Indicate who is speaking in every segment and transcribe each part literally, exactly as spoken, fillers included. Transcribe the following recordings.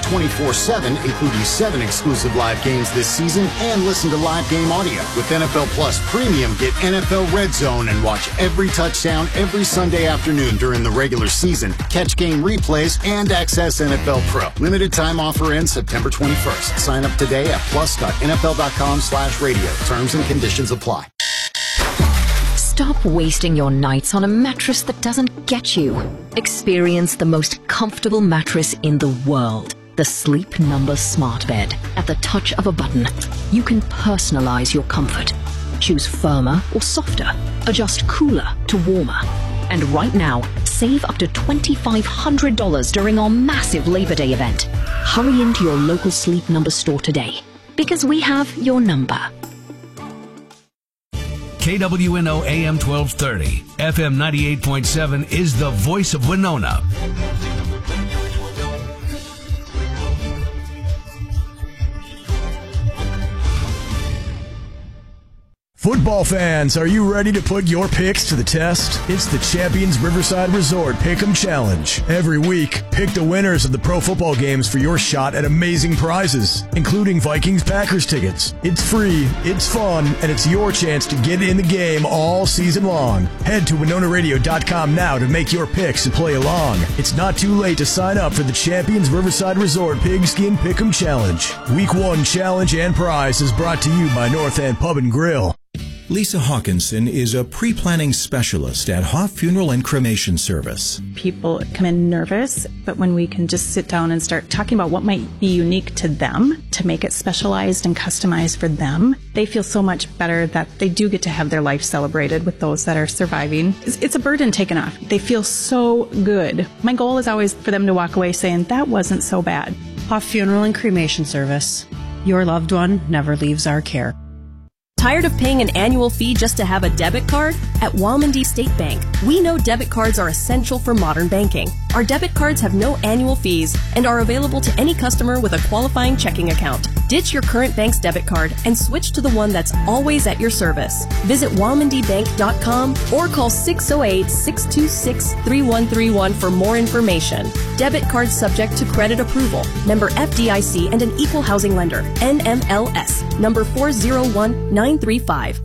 Speaker 1: twenty-four seven, including seven exclusive live games this season, and listen to live game audio. With N F L Plus Premium, get N F L Red Zone and watch every touchdown every Sunday afternoon during the regular season. Catch game replays and access N F L Pro. Limited time offer ends September twenty-first. Sign up today at plus.nfl.com slash radio. Terms and conditions apply.
Speaker 2: Stop wasting your nights on a mattress that doesn't get you. Experience the most comfortable mattress in the world. The Sleep Number Smart Bed. At the touch of a button, you can personalize your comfort. Choose firmer or softer. Adjust cooler to warmer. And right now, save up to twenty-five hundred dollars during our massive Labor Day event. Hurry into your local Sleep Number store today, because we have your number.
Speaker 3: K W N O A M twelve thirty, F M ninety-eight point seven is the voice of Winona.
Speaker 4: Football fans, are you ready to put your picks to the test? It's the Champions Riverside Resort Pick'em Challenge. Every week, pick the winners of the pro football games for your shot at amazing prizes, including Vikings-Packers tickets. It's free, it's fun, and it's your chance to get in the game all season long. Head to winona radio dot com now to make your picks and play along. It's not too late to sign up for the Champions Riverside Resort Pigskin Pick'em Challenge. Week one challenge and prize is brought to you by North End Pub and Grill.
Speaker 5: Lisa Hawkinson is a pre-planning specialist at Hoff Funeral and Cremation Service.
Speaker 6: People come in nervous, but when we can just sit down and start talking about what might be unique to them to make it specialized and customized for them, they feel so much better that they do get to have their life celebrated with those that are surviving. It's, it's a burden taken off. They feel so good. My goal is always for them to walk away saying, that wasn't so bad.
Speaker 7: Hoff Funeral and Cremation Service. Your loved one never leaves our care.
Speaker 8: Tired of paying an annual fee just to have a debit card? At Walmondie State Bank, we know debit cards are essential for modern banking. Our debit cards have no annual fees and are available to any customer with a qualifying checking account. Ditch your current bank's debit card and switch to the one that's always at your service. Visit walmondie bank dot com or call six oh eight, six two six, three one three one for more information. Debit card subject to credit approval. Member F D I C and an equal housing lender. N M L S. Number four zero one nine three five.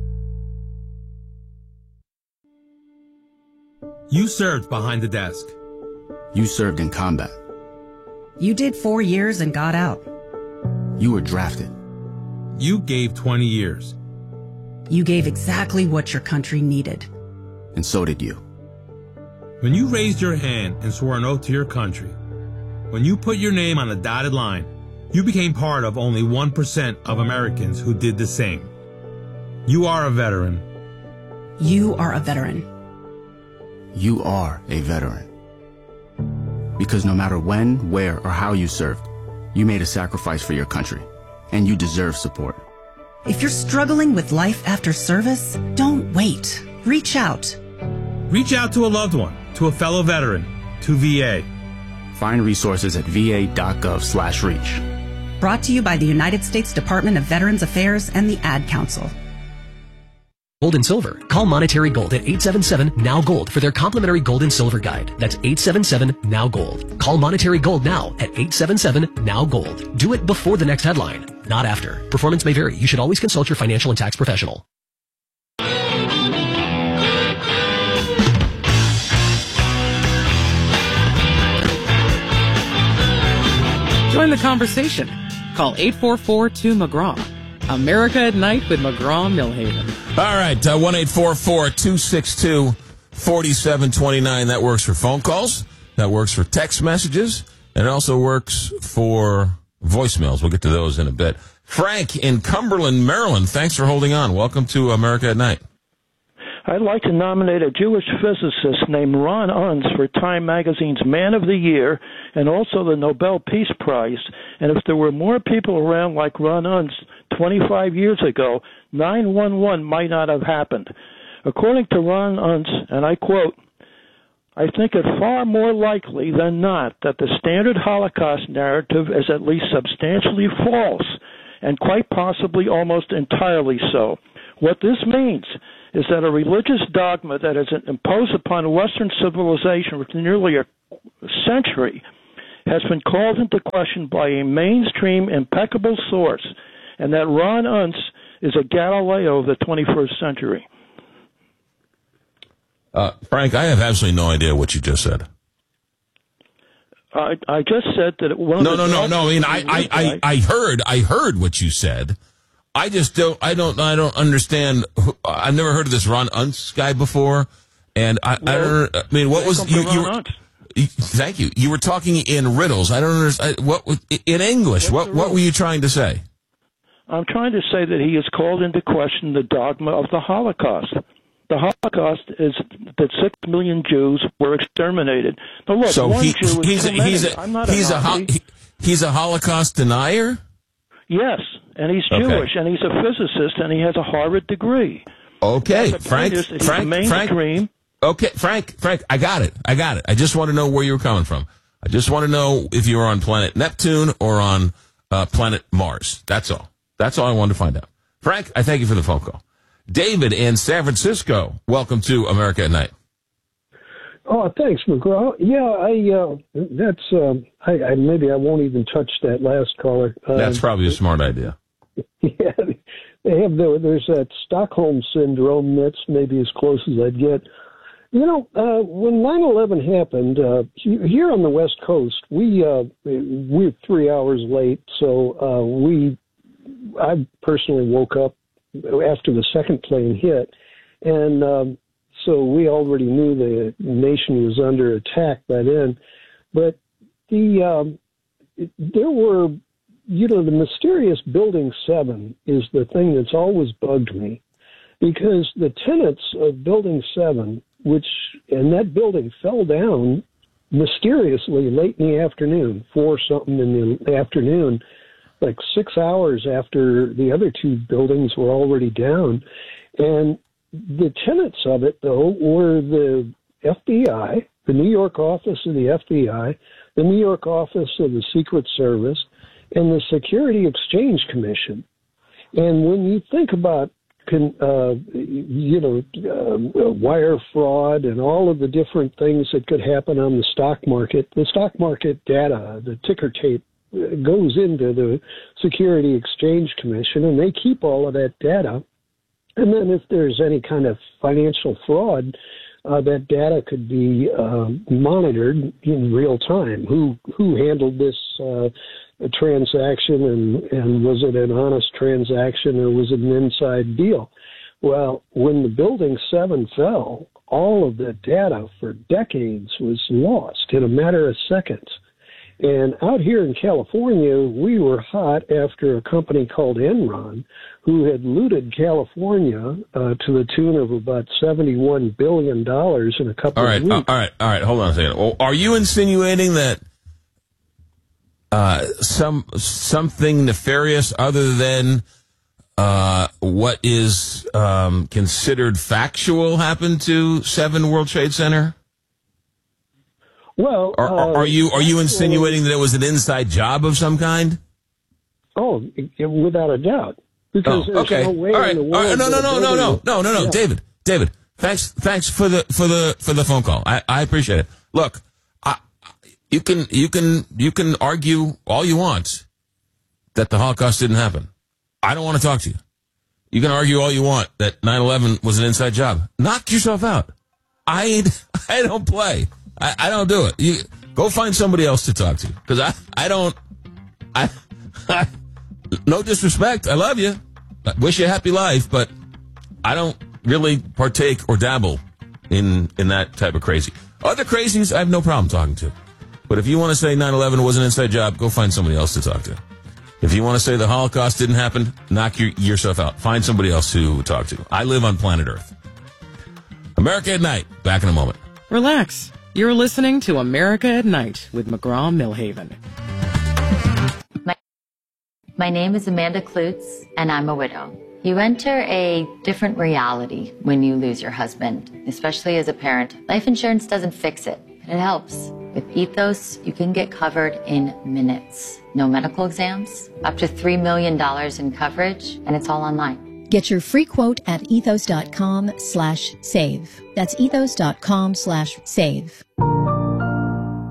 Speaker 9: You served behind the desk.
Speaker 10: You served in combat.
Speaker 7: You did four years and got out.
Speaker 10: You were drafted.
Speaker 9: You gave twenty years.
Speaker 7: You gave exactly what your country needed.
Speaker 10: And so did you.
Speaker 9: When you raised your hand and swore an oath to your country, when you put your name on a dotted line, you became part of only one percent of Americans who did the same. You are a veteran.
Speaker 7: You are a veteran.
Speaker 10: You are a veteran. Because no matter when, where, or how you served, you made a sacrifice for your country, and you deserve support.
Speaker 7: If you're struggling with life after service, don't wait. Reach out.
Speaker 9: Reach out to a loved one, to a fellow veteran, to V A.
Speaker 10: Find resources at v a dot gov slash reach.
Speaker 7: Brought to you by the United States Department of Veterans Affairs and the Ad Council.
Speaker 11: Gold and silver. Call Monetary Gold at eight seven seven, N O W Gold for their complimentary gold and silver guide. That's eight seven seven, N O W Gold. Call Monetary Gold now at eight seven seven, N O W Gold. Do it before the next headline, not after. Performance may vary. You should always consult your financial and tax professional.
Speaker 12: Join the conversation. Call eight four four, two, M C G R A W. America at Night with McGraw Millhaven.
Speaker 13: All right, uh, one eight four four, two six two, four seven two nine. That works for phone calls. That works for text messages. And it also works for voicemails. We'll get to those in a bit. Frank in Cumberland, Maryland, thanks for holding on. Welcome to America at Night.
Speaker 14: I'd like to nominate a Jewish physicist named Ron Unz for Time Magazine's Man of the Year and also the Nobel Peace Prize. And if there were more people around like Ron Unz twenty-five years ago, nine one one might not have happened. According to Ron Unz, and I quote, I think it far more likely than not that the standard Holocaust narrative is at least substantially false, and quite possibly almost entirely so. What this means is that a religious dogma that is imposed upon Western civilization for nearly a century has been called into question by a mainstream, impeccable source, and that Ron Unz is a Galileo of the twenty-first century.
Speaker 13: Uh, Frank, I have absolutely no idea what you just said.
Speaker 14: I, I just said that one
Speaker 13: no,
Speaker 14: of the
Speaker 13: no, no, no. I mean, I, I, I, I heard, I heard what you said. I just don't, I don't, I don't understand. Who, I've never heard of this Ron Unz guy before, and I, well, I don't. I mean, what was you? you, were, you thank you. You were talking in riddles. I don't understand. What in English? What's what, what were you trying to say?
Speaker 14: I'm trying to say that he has called into question the dogma of the Holocaust. The Holocaust is that six million Jews were exterminated. Now look,
Speaker 13: so
Speaker 14: one
Speaker 13: he,
Speaker 14: Jew is
Speaker 13: he's,
Speaker 14: too
Speaker 13: a,
Speaker 14: many.
Speaker 13: he's a
Speaker 14: I'm not
Speaker 13: he's
Speaker 14: a,
Speaker 13: a ho- he, he's a Holocaust denier.
Speaker 14: Yes, and he's
Speaker 13: okay.
Speaker 14: Jewish, and he's a physicist, and he has a Harvard degree.
Speaker 13: Okay, Frank,
Speaker 14: is,
Speaker 13: Frank, Frank. Okay, Frank, Frank, I got it. I got it. I just want to know where you were coming from. I just want to know if you were on planet Neptune or on uh, planet Mars. That's all. That's all I wanted to find out. Frank, I thank you for the phone call. David in San Francisco, welcome to America at Night.
Speaker 15: Oh, thanks, McGraw. Yeah, I uh, that's um, I, I maybe I won't even touch that last caller. Uh,
Speaker 13: that's probably a smart idea.
Speaker 15: Yeah, they have the, there's that Stockholm syndrome. That's maybe as close as I'd get. You know, uh, when nine eleven happened uh, here on the West Coast, we uh, we're three hours late, so uh, we I personally woke up after the second plane hit, and um, so we already knew the nation was under attack by then. But the um, there were, you know, the mysterious Building seven is the thing that's always bugged me, because the tenants of Building seven, which, and that building fell down mysteriously late in the afternoon, four something in the afternoon, like six hours after the other two buildings were already down. And the tenants of it, though, were the F B I, the New York office of the F B I, the New York office of the Secret Service, and the Security Exchange Commission. And when you think about, uh, you know, uh, wire fraud and all of the different things that could happen on the stock market, the stock market data, the ticker tape, goes into the Security Exchange Commission, and they keep all of that data. And then if there's any kind of financial fraud, uh, that data could be uh, monitored in real time. Who who handled this uh, transaction, and, and was it an honest transaction, or was it an inside deal? Well, when the Building seven fell, all of the data for decades was lost in a matter of seconds. And out here in California, we were hot after a company called Enron, who had looted California uh, to the tune of about seventy-one billion dollars in a couple
Speaker 13: all right,
Speaker 15: of weeks.
Speaker 13: Uh, all right, all right, hold on a second. Well, are you insinuating that uh, some something nefarious other than uh, what is um, considered factual happened to Seven World Trade Center?
Speaker 15: Well,
Speaker 13: are, are, are you are you
Speaker 15: actually,
Speaker 13: insinuating that it was an inside job of some kind?
Speaker 15: Oh, without a doubt. Because
Speaker 13: oh,
Speaker 15: there's
Speaker 13: okay.
Speaker 15: no way
Speaker 13: All right.
Speaker 15: in the
Speaker 13: All
Speaker 15: world
Speaker 13: right. No, no, no, no, no, no, no, no,
Speaker 15: yeah.
Speaker 13: David, David. Thanks, thanks for the for the for the phone call. I, I appreciate it. Look, I, you can you can you can argue all you want that the Holocaust didn't happen. I don't want to talk to you. You can argue all you want that nine eleven was an inside job. Knock yourself out. I I don't play. I, I don't do it. You go find somebody else to talk to, because I, I don't. I, I no disrespect. I love you. I wish you a happy life, but I don't really partake or dabble in in that type of crazy. Other crazies, I have no problem talking to. But if you want to say nine eleven was an inside job, go find somebody else to talk to. If you want to say the Holocaust didn't happen, knock your, yourself out. Find somebody else to talk to. I live on planet Earth. America at Night. Back in a moment.
Speaker 12: Relax. You're listening to America at Night with McGraw-Millhaven.
Speaker 16: My, my name is Amanda Klutz, and I'm a widow. You enter a different reality when you lose your husband, especially as a parent. Life insurance doesn't fix it, but it helps. With Ethos, you can get covered in minutes. No medical exams, up to three million dollars in coverage, and it's all online.
Speaker 17: Get your free quote at ethos.com slash save. That's ethos.com slash save.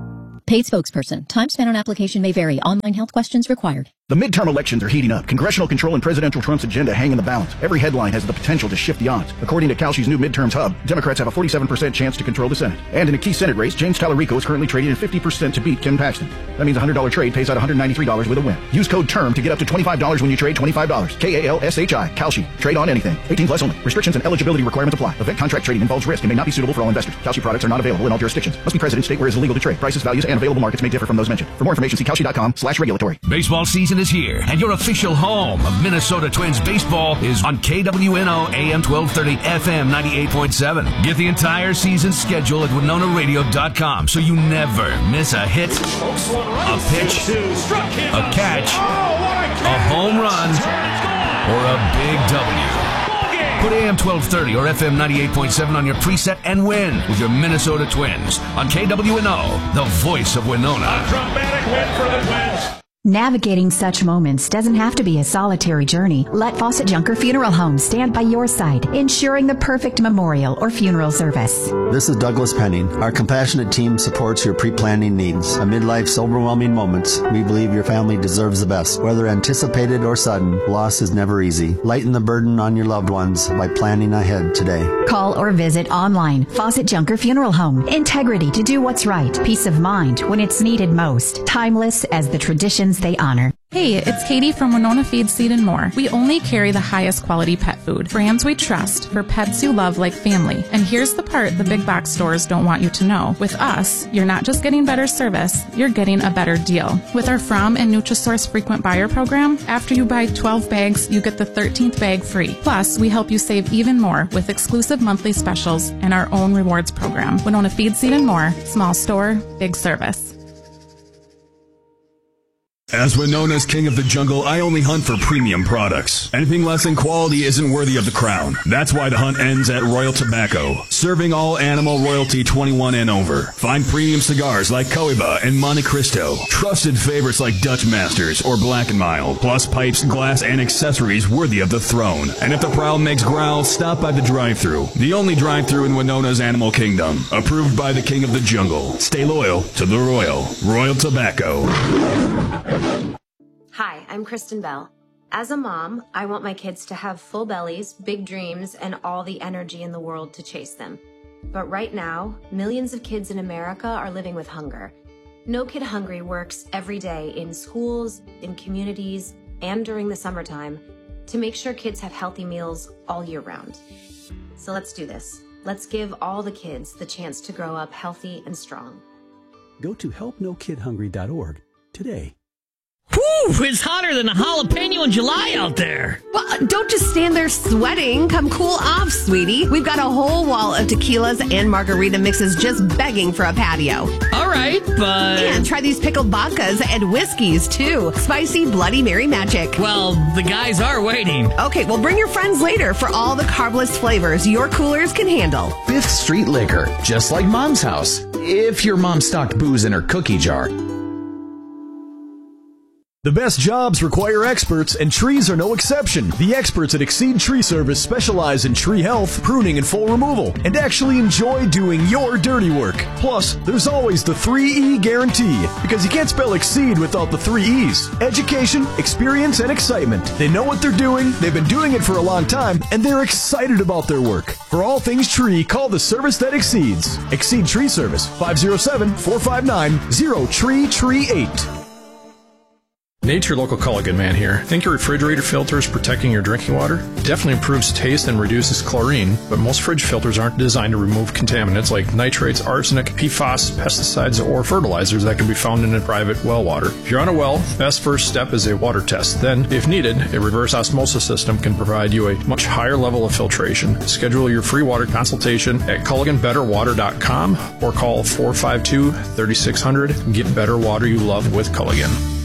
Speaker 17: Paid spokesperson. Time spent on application may vary. Online health questions required.
Speaker 18: The midterm elections are heating up. Congressional control and presidential Trump's agenda hang in the balance. Every headline has the potential to shift the odds. According to Kalshi's new midterms hub, Democrats have a forty-seven percent chance to control the Senate. And in a key Senate race, James Tallarico is currently trading at fifty percent to beat Ken Paxton. That means a one hundred dollars trade pays out one hundred ninety-three dollars with a win. Use code TERM to get up to twenty-five dollars when you trade twenty-five dollars. K A L S H I. Kalshi. Trade on anything. eighteen plus only. Restrictions and eligibility requirements apply. Event contract trading involves risk and may not be suitable for all investors. Kalshi products are not available in all jurisdictions. Must be present in state where it is illegal to trade. Prices, values, and available markets may differ from those mentioned. For more information, see Kalshi.com slash regulatory.
Speaker 3: Baseball season is here, and your official home of Minnesota Twins baseball is on K W N O A M twelve thirty F M ninety-eight point seven. Get the entire season schedule at Winona Radio dot com so you never miss a hit, a pitch, a catch, a home run, or a big W. Put A M twelve thirty or F M ninety-eight point seven on your preset and win with your Minnesota Twins on K W N O, the voice of Winona.
Speaker 19: A dramatic win for the Twins.
Speaker 20: Navigating such moments doesn't have to be a solitary journey. Let Fawcett Junker Funeral Home stand by your side, ensuring the perfect memorial or funeral service.
Speaker 21: This is Douglas Penning. Our compassionate team supports your pre-planning needs. Amid life's overwhelming moments, we believe your family deserves the best. Whether anticipated or sudden, loss is never easy. Lighten the burden on your loved ones by planning ahead today.
Speaker 20: Call or visit online. Fawcett Junker Funeral Home. Integrity to do what's right. Peace of mind when it's needed most. Timeless as the traditions they honor.
Speaker 22: Hey, it's Katie from Winona Feed, Seed and More. We only carry the highest quality pet food, brands we trust for pets you love like family. And here's the part the big box stores don't want you to know. With us, you're not just getting better service, you're getting a better deal. With our From and Nutrisource frequent buyer program, after you buy twelve bags, you get the thirteenth bag free. Plus, we help you save even more with exclusive monthly specials and our own rewards program. Winona Feed, Seed and More. Small store, big service.
Speaker 4: As Winona's king of the jungle, I only hunt for premium products. Anything less than quality isn't worthy of the crown. That's why the hunt ends at Royal Tobacco, serving all animal royalty twenty-one and over. Find premium cigars like Cohiba and Monte Cristo, trusted favorites like Dutch Masters or Black and Mild, plus pipes, glass, and accessories worthy of the throne. And if the prowl makes growl, stop by the drive-thru, the only drive-thru in Winona's animal kingdom, approved by the king of the jungle. Stay loyal to the royal. Royal Tobacco.
Speaker 23: Hi, I'm Kristen Bell. As a mom, I want my kids to have full bellies, big dreams, and all the energy in the world to chase them. But right now, millions of kids in America are living with hunger. No Kid Hungry works every day in schools, in communities, and during the summertime to make sure kids have healthy meals all year round. So let's do this. Let's give all the kids the chance to grow up healthy and strong.
Speaker 24: Go to help no kid hungry dot org today.
Speaker 25: Whew, it's hotter than a jalapeno in July out there.
Speaker 26: Well, don't just stand there sweating. Come cool off, sweetie. We've got a whole wall of tequilas and margarita mixes just begging for a patio.
Speaker 25: All right, but...
Speaker 26: And try these pickled vodkas and whiskeys, too. Spicy Bloody Mary magic.
Speaker 25: Well, the guys are waiting.
Speaker 26: Okay, well, bring your friends later for all the carbless flavors your coolers can handle.
Speaker 27: Fifth Street Liquor, just like Mom's house. If your mom stocked booze in her cookie jar.
Speaker 4: The best jobs require experts, and trees are no exception. The experts at Exceed Tree Service specialize in tree health, pruning, and full removal, and actually enjoy doing your dirty work. Plus, there's always the three E guarantee, because you can't spell Exceed without the three E's. Education, experience, and excitement. They know what they're doing, they've been doing it for a long time, and they're excited about their work. For all things tree, call the service that exceeds. Exceed Tree Service, five oh seven, four five nine, zero tree tree eight.
Speaker 28: Nature Local Culligan Man here. Think your refrigerator filter is protecting your drinking water? It definitely improves taste and reduces chlorine, but most fridge filters aren't designed to remove contaminants like nitrates, arsenic, P F A S, pesticides, or fertilizers that can be found in a private well water. If you're on a well, the best first step is a water test. Then, if needed, a reverse osmosis system can provide you a much higher level of filtration. Schedule your free water consultation at culligan better water dot com or call four five two, three six zero zero and get better water you love with Culligan.